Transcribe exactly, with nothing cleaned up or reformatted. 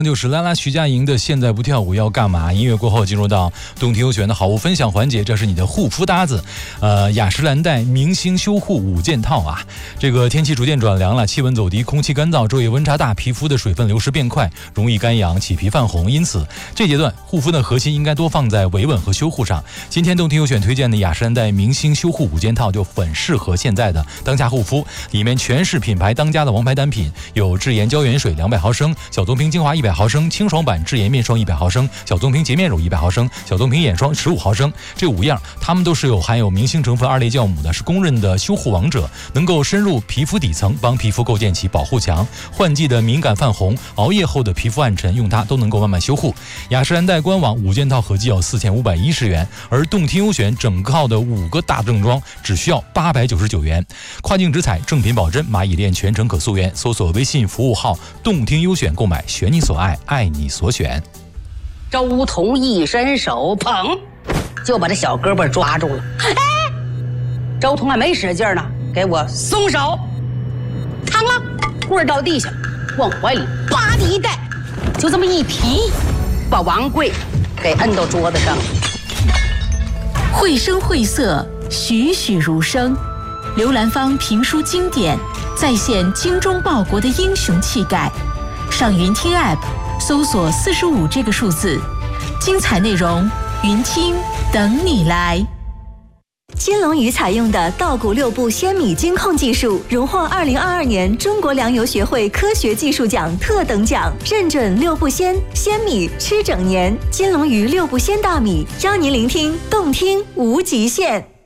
就是啦啦徐佳莹的现在不跳舞要干嘛？音乐过后进入到动听优选的好物分享环节，这是你的护肤搭子，呃，雅诗兰黛明星修护五件套啊。这个天气逐渐转凉了，气温走低，空气干燥，昼夜温差大，皮肤的水分流失变快，容易干痒、起皮泛红。因此，这阶段护肤的核心应该多放在维稳和修护上。今天动听优选推荐的雅诗兰黛明星修护五件套就很适合现在的当下护肤，里面全是品牌当家的王牌单品，有智妍胶原水两百毫升，小棕瓶精华一百毫升，清爽版智妍面霜一百毫升，小棕瓶洁面乳一百毫升，小棕瓶眼霜十五毫升。这五样它们都是有含有明星成分二类酵母的，是公认的修护王者，能够深入皮肤底层，帮皮肤构建起保护墙。换季的敏感泛红，熬夜后的皮肤暗沉，用它都能够慢慢修护。雅诗兰黛官网五件套合计要四千五百一十元，而动听优选整套的五个大正装只需要八百九十九元。跨境直采，正品保真，蚂蚁链全程可溯源。搜索微信服务号动听优选购买，选你所爱，爱你所选。 周彤一伸手，砰，就把这小胳膊抓住了。哎，周彤还没使劲呢，给我松手！嘡了，棍儿到地下，往怀里叭的一带，就这么一提，把王贵给摁到桌子上了。 绘声绘色，栩栩如生，刘兰芳评书经典，再现精忠报国的英雄气概。上云听 App 搜索四十五这个数字，精彩内容云听等你来。 金龙鱼采用的稻谷六步鲜米精控技术，荣获二零二二年中国粮油学会科学技术奖特等奖，认准六步鲜，鲜米吃整年。金龙鱼六步鲜大米，邀您聆听动听无极限。